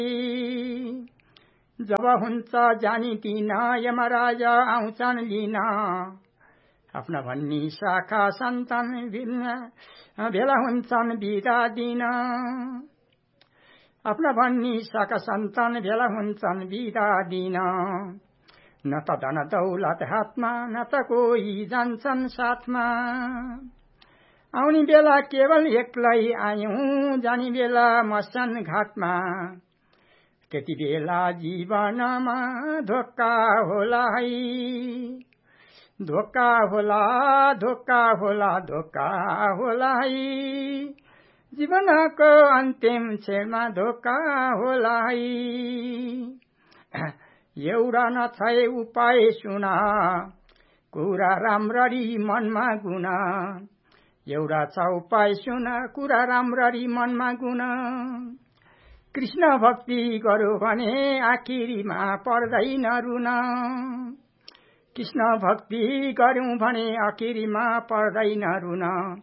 जब हुन्छ जानिदिन यमराज आउँछन् लिन आफ्ना भन्नी शाखा सन्तान भेला हुन्छन् बिदा दिन आफ्ना भन्नी शाखा सन्तान भेला हुन्छन् बिदा दिन न त धन दौलत हातमा न त कोही जान्छन् साथमा आउने बेला केवल एक्लै आयौं जाने बेला मसान घाटमा त्यति बेला जीवनमा धोका होला है धोका होला धोका होला धोका होला है जीवनको अन्तिम क्षणमा धोका होला है एउटा नछाए उपाय सुन कुरा राम्ररी मनमा गुण एउटा छ उपाय सुन कुरा राम्ररी मनमा गुण कृष्ण भक्ति गरौ भने आखिरीमा पर्दैन रुन कृष्ण भक्ति गरौं भने आखिरीमा पर्दैन रुन